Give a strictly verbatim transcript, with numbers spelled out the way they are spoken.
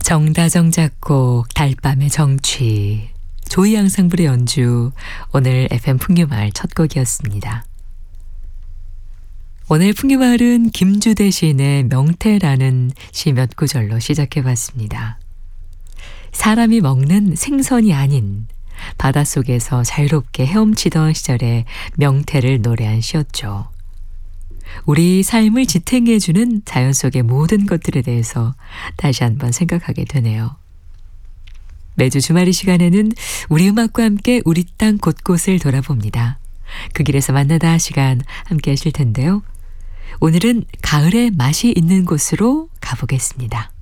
정다정 작곡 달밤의 정취, 조이 앙상블의 연주, 오늘 에프엠 풍류마을 첫 곡이었습니다. 오늘 풍류마을은 김주대 시인의 명태라는 시 몇 구절로 시작해봤습니다. 사람이 먹는 생선이 아닌 바닷속에서 자유롭게 헤엄치던 시절의 명태를 노래한 시였죠. 우리 삶을 지탱해주는 자연 속의 모든 것들에 대해서 다시 한번 생각하게 되네요. 매주 주말 이 시간에는 우리 음악과 함께 우리 땅 곳곳을 돌아봅니다. 그 길에서 만나다 시간 함께 하실 텐데요. 오늘은 가을의 맛이 있는 곳으로 가보겠습니다.